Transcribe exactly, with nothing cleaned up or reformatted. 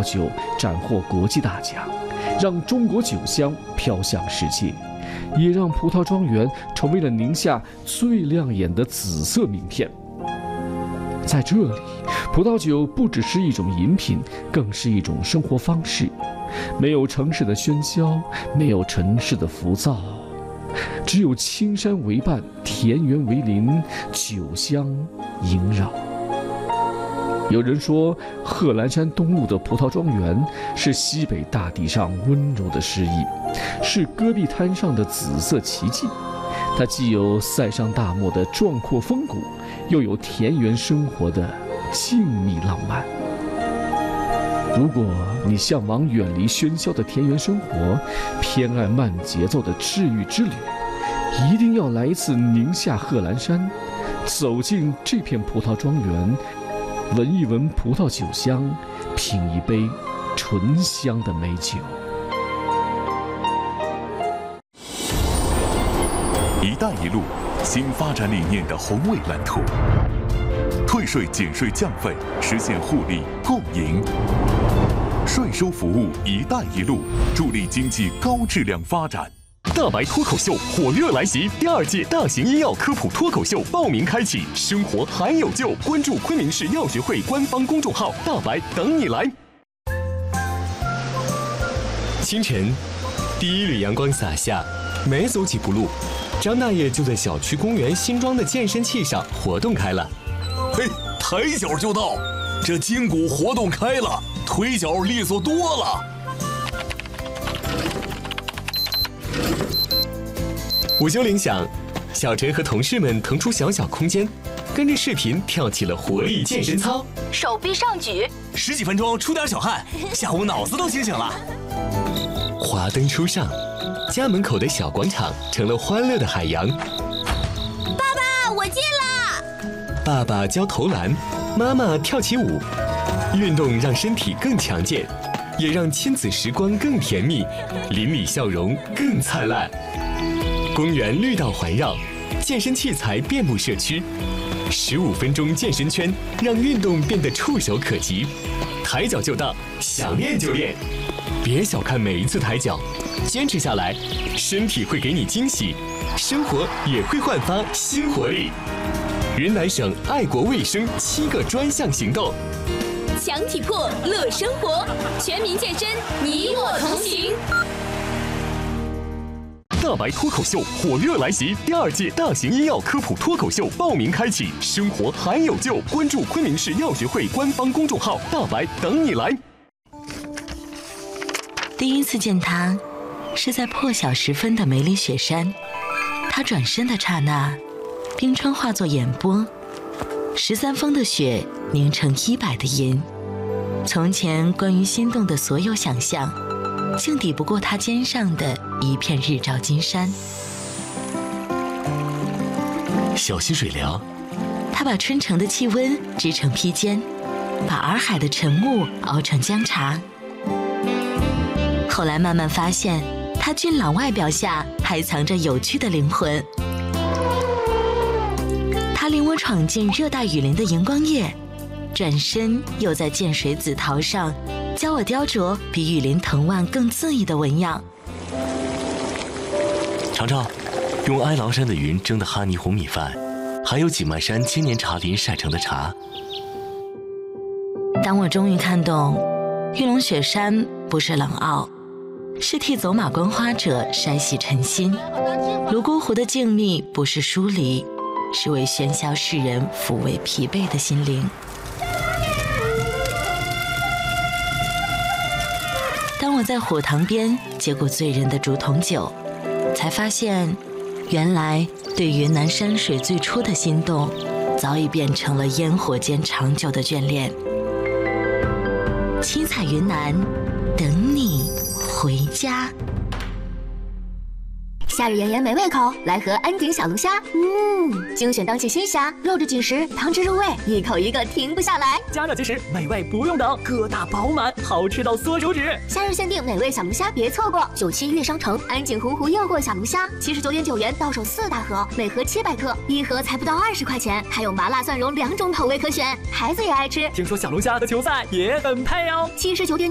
萄酒斩获国际大奖，让中国酒香飘向世界，也让葡萄庄园成为了宁夏最亮眼的紫色名片。在这里，葡萄酒不只是一种饮品，更是一种生活方式。没有城市的喧嚣，没有城市的浮躁，只有青山为伴，田园为邻，酒香萦绕。有人说，贺兰山东麓的葡萄庄园是西北大地上温柔的诗意，是戈壁滩上的紫色奇迹。它既有塞上大漠的壮阔风骨，又有田园生活的静谧浪漫。如果你向往远离喧嚣的田园生活，偏爱慢节奏的治愈之旅，一定要来一次宁夏贺兰山，走进这片葡萄庄园，闻一闻葡萄酒香，品一杯醇香的美酒。 一带一路新发展理念的宏伟蓝图，退税减税降费，实现互利共赢。税收服务一带一路，助力经济高质量发展。 大白脱口秀火热来袭，第二届大型医药科普脱口秀报名开启，生活还有救！关注昆明市药学会官方公众号“大白”，等你来。清晨，第一缕阳光洒下，没走几步路，张大爷就在小区公园新装的健身器上活动开了。 嘿，抬脚就到，这筋骨活动开了，腿脚利索多了。 午休铃响，小陈和同事们腾出小小空间，跟着视频跳起了活力健身操， 手臂上举， 十几分钟出点小汗，下午脑子都清醒了。 华灯初上，家门口的小广场成了欢乐的海洋。 爸爸，我进了。 爸爸教投篮，妈妈跳起舞，运动让身体更强健，也让亲子时光更甜蜜，邻里笑容更灿烂。公园绿道环绕，健身器材遍布社区，十五分钟健身圈让运动变得触手可及，抬脚就到，想练就练。别小看每一次抬脚，坚持下来，身体会给你惊喜，生活也会焕发新活力。云南省爱国卫生七个专项行动， 强体魄乐生活，全民健身，你我同行。 大白脱口秀火热来袭，第二届大型医药科普脱口秀报名开启，生活还有救！关注昆明市药学会官方公众号“大白”，等你来。 第一次见他，是在破晓时分的梅里雪山。他转身的刹那，冰川化作眼波，十三峰的雪凝成一百的银。从前关于心动的所有想象，竟抵不过他肩上的一片日照金山。 小溪水疗， 他把春城的气温织成披肩，把洱海的晨雾熬成姜茶。后来慢慢发现，他俊朗外表下还藏着有趣的灵魂。他领我闯进热带雨林的荧光夜，转身又在涧水紫桃上教我雕琢比雨林藤蔓更恣意的纹样。 尝尝，用哀牢山的云蒸的哈尼红米饭，还有景迈山千年茶林晒成的茶。 当我终于看懂，玉龙雪山不是冷傲，是替走马观花者筛洗尘心；泸沽湖的静谧不是疏离，是为喧嚣世人抚慰疲惫的心灵。当我在火塘边接过醉人的竹筒酒，才发现，原来对云南山水最初的心动，早已变成了烟火间长久的眷恋。七彩云南，等你回家。 夏日炎炎没胃口，来盒安鼎小龙虾。嗯，精选当季新虾，肉质紧实，汤汁入味，一口一个停不下来。 加热即食，美味不用等，个大饱满，好吃到缩手指。 夏日限定美味小龙虾，别错过！九七悦商城安鼎洪湖诱惑小龙虾，七十九点九元到手四大盒，每盒七百克，一盒才不到二十块钱，还有麻辣蒜蓉两种口味可选，孩子也爱吃。 听说小龙虾和球赛也很配哦。 七十九点。